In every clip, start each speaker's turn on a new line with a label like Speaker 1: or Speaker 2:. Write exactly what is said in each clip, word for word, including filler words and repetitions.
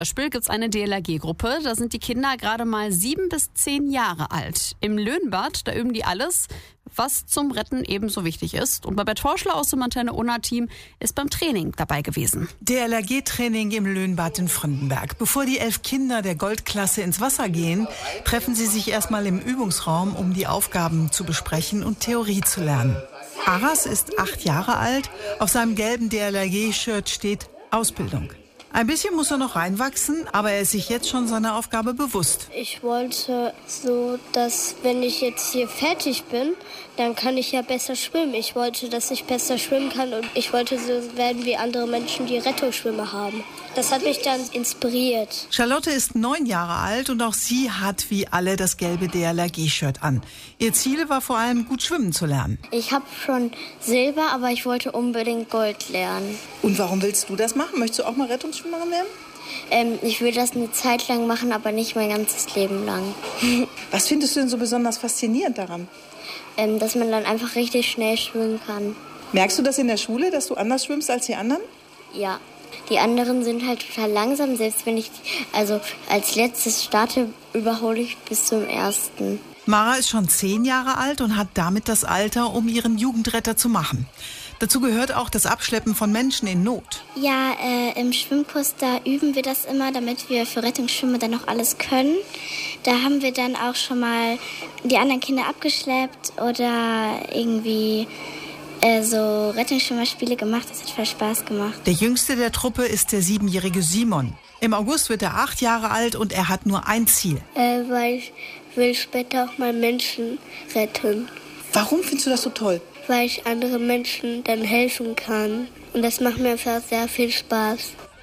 Speaker 1: Zum Beispiel gibt es eine D L R G-Gruppe, da sind die Kinder gerade mal sieben bis zehn Jahre alt. Im Löhnbad, da üben die alles, was zum Retten ebenso wichtig ist. Und Babette Horschler aus dem Antenne-Unna-Team ist beim Training dabei gewesen.
Speaker 2: D L R G-Training im Löhnbad in Fröndenberg. Bevor die elf Kinder der Goldklasse ins Wasser gehen, treffen sie sich erstmal im Übungsraum, um die Aufgaben zu besprechen und Theorie zu lernen. Aras ist acht Jahre alt. Auf seinem gelben D L R G-Shirt steht Ausbildung. Ein bisschen muss er noch reinwachsen, aber er ist sich jetzt schon seiner Aufgabe bewusst.
Speaker 3: Ich wollte so, dass wenn ich jetzt hier fertig bin, dann kann ich ja besser schwimmen. Ich wollte, dass ich besser schwimmen kann und ich wollte so werden wie andere Menschen, die Rettungsschwimmer haben. Das hat mich dann inspiriert.
Speaker 2: Charlotte ist neun Jahre alt und auch sie hat wie alle das gelbe D L R G-Shirt an. Ihr Ziel war vor allem, gut schwimmen zu lernen.
Speaker 3: Ich habe schon Silber, aber ich wollte unbedingt Gold lernen.
Speaker 4: Und warum willst du das machen? Möchtest du auch mal Rettungsschwimmerin werden?
Speaker 3: Ähm, ich will das eine Zeit lang machen, aber nicht mein ganzes Leben lang.
Speaker 4: Was findest du denn so besonders faszinierend daran?
Speaker 3: Ähm, dass man dann einfach richtig schnell schwimmen kann.
Speaker 4: Merkst du das in der Schule, dass du anders schwimmst als die anderen?
Speaker 3: Ja. Die anderen sind halt total langsam. Selbst wenn ich also als letztes starte, überhole ich bis zum ersten.
Speaker 2: Mara ist schon zehn Jahre alt und hat damit das Alter, um ihren Jugendretter zu machen. Dazu gehört auch das Abschleppen von Menschen in Not.
Speaker 3: Ja, äh, im Schwimmkurs, da üben wir das immer, damit wir für Rettungsschwimmer dann noch alles können. Da haben wir dann auch schon mal die anderen Kinder abgeschleppt oder irgendwie äh, so Rettungsschwimmerspiele gemacht. Das hat voll Spaß gemacht.
Speaker 2: Der jüngste der Truppe ist der siebenjährige Simon. Im August wird er acht Jahre alt und er hat nur ein Ziel.
Speaker 3: Äh, weil ich will später auch mal Menschen retten.
Speaker 4: Warum findest du das so toll?
Speaker 3: Weil ich anderen Menschen dann helfen kann. Und das macht mir einfach sehr viel Spaß.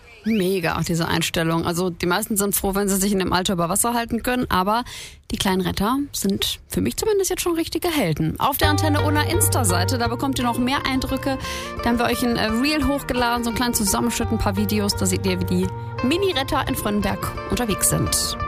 Speaker 1: Mega, diese Einstellung. Also die meisten sind froh, wenn sie sich in dem Alter über Wasser halten können. Aber die kleinen Retter sind für mich zumindest jetzt schon richtige Helden. Auf der Antenne-Unna Insta-Seite, da bekommt ihr noch mehr Eindrücke. Da haben wir euch ein Reel hochgeladen, so einen kleinen Zusammenschnitt, ein paar Videos. Da seht ihr, wie die Mini-Retter in Fröndenberg unterwegs sind.